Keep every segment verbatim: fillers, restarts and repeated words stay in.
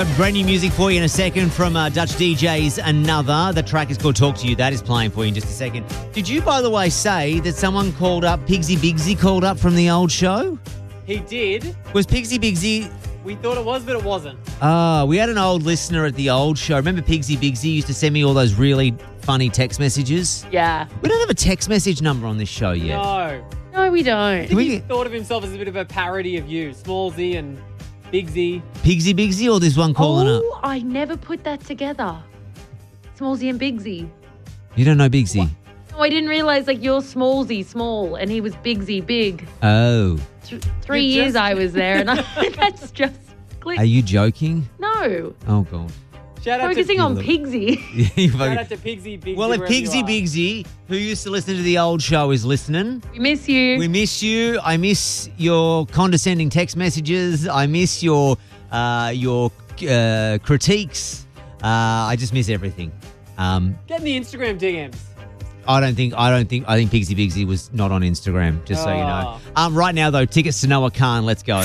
Brand new music for you in a second from uh, Dutch D Js. Another. The track is called Talk to You. That is playing for you in just a second. Did you, by the way, say that someone called up, Pigsy Bigsy called up from the old show? He did. Was Pigsy Bigsy... We thought it was, but it wasn't. Ah, uh, we had an old listener at the old show. Remember Pigsy Bigsy used to send me all those really funny text messages? Yeah. We don't have a text message number on this show yet. No. No, we don't. I think he thought of himself as a bit of a parody of you, Smallsy and Bigsy. Pigsy Bigsy or this one calling oh, up? Oh, I never put that together. Smallsy and Bigsy. You don't know Bigsy? No, I didn't realise, like, you're Smallsy, small, and he was Bigsy, big. Oh. Th- three You years just- I was there, and I, that's just clicked. Are you joking? No. Oh, God. Shout out Focusing to on look- Pigsy. Shout out to Pigsy Bigsy. Well, if wherever you Pigsy are. Bigsy, who used to listen to the old show, is listening, We miss you. we miss you. I miss your condescending text messages. I miss your uh, your uh, critiques. Uh, I just miss everything. Um, Get in the Instagram D Ms. I don't think. I don't think. I think Pigsy Bigsy was not on Instagram. Just so you know. Oh. Um, right now, though, tickets to Noah Khan. Let's go.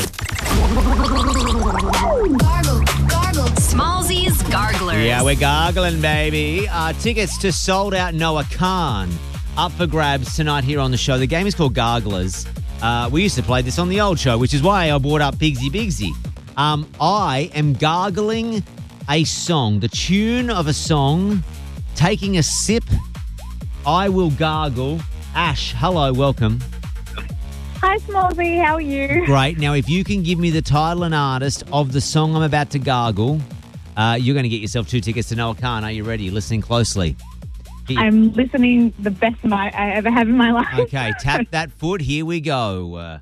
Gargle, gargle. Smallzy's Garglers. Yeah, we're gargling, baby. Uh, tickets to sold out Noah Khan up for grabs tonight here on the show. The game is called Garglers. Uh, we used to play this on the old show, which is why I brought up Pigsy Bigsy. Um, I am gargling a song, the tune of a song, taking a sip. I will gargle. Ash, hello, welcome. Hi, Smallsy. How are you? Great. Now, if you can give me the title and artist of the song I'm about to gargle, uh, you're going to get yourself two tickets to Noah Khan. Are you ready? Listening closely. Here- I'm listening the best night I ever have in my life. Okay, tap that foot. Here we go. Uh,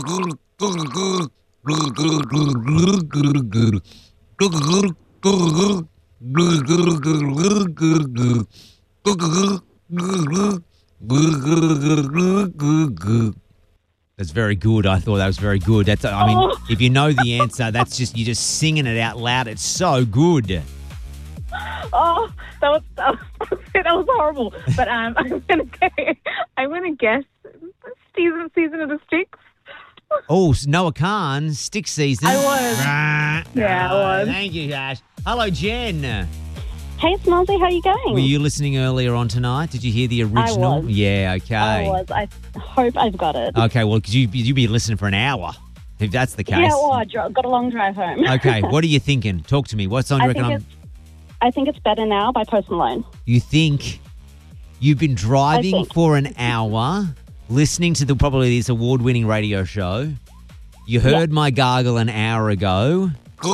That's very good. I thought that was very good. That's. I mean, Oh. if you know the answer, that's just you're just singing it out loud. It's so good. Oh, that was that was, that was horrible. But um, I'm gonna go, I'm gonna guess season season of the Sticks. Oh, Noah Khan, stick season. I was. Rah, Yeah, I rah. was. Thank you, Ash. Hello, Jen. Hey, Smallsy, how you going? Were you listening earlier on tonight? Did you hear the original? was. Yeah, okay. I was. I hope I've got it. Okay, well, because you, you'd be listening for an hour, if that's the case. Yeah, well, I dro- got a long drive home. Okay, what are you thinking? Talk to me. What song do you I reckon think, I'm... it's, I think it's Better Now by Post Malone. You think you've been driving think. for an hour, listening to the probably this award-winning radio show. You heard my gargle an hour ago.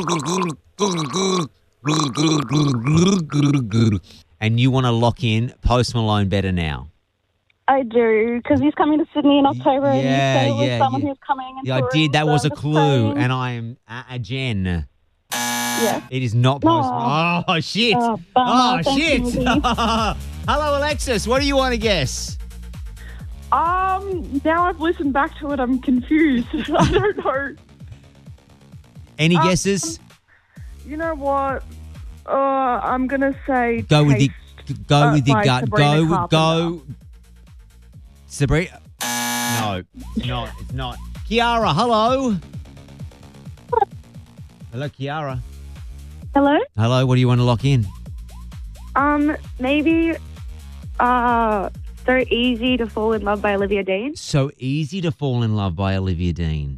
And you want to lock in Post Malone Better Now. I do, because he's coming to Sydney in October, and Yeah, you said it was yeah, someone yeah. who's coming. And Yeah, I touring did. That was a the clue. Spain. And I am uh, a Jen. Yeah. It is not Post No. Malone. Oh, shit. Oh, bummer. Oh, Thank shit. you, Lizzie. Hello, Alexis. What do you want to guess? Um, now I've listened back to it, I'm confused. I don't know. Any Um, guesses? You know what? Uh, I'm gonna say Go with the Taste. go uh, with your by gut. Sabrina Go with Carpenter. go. Sabrina. No, it's not. It's not. Kiara, hello. Hello, Kiara. Hello. Hello. What do you want to lock in? Um, maybe. Uh, so easy to fall in love by Olivia Dean. So Easy to Fall in Love by Olivia Dean.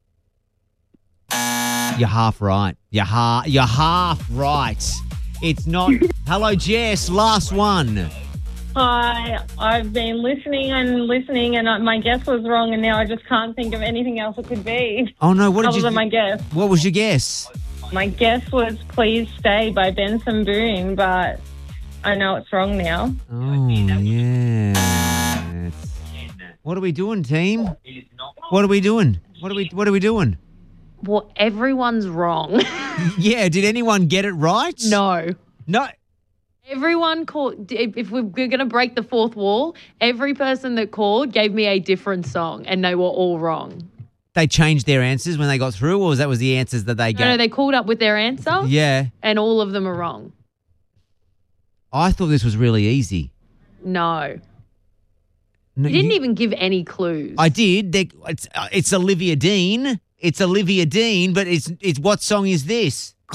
You're half right. You're half. You're half right. It's not. Hello, Jess. Last one. Hi, I've been listening and listening, and uh, my guess was wrong, and now I just can't think of anything else it could be. Oh no! What did other you? than my guess. What was your guess? My guess was "Please Stay" by Benson Boone, but I know it's wrong now. Oh yeah. What are we doing, team? What are we doing? What are we? What are we doing? Well, everyone's wrong. Yeah. Did anyone get it right? No. No. Everyone called, if if we're going to break the fourth wall, every person that called gave me a different song and they were all wrong. They changed their answers when they got through, or was that was the answers that they No, gave? no, they called up with their answer Yeah. and all of them are wrong. I thought this was really easy. No. No, You didn't you- even give any clues. I did. They, it's, uh, it's Olivia Dean. It's Olivia Dean, but it's it's what song is this?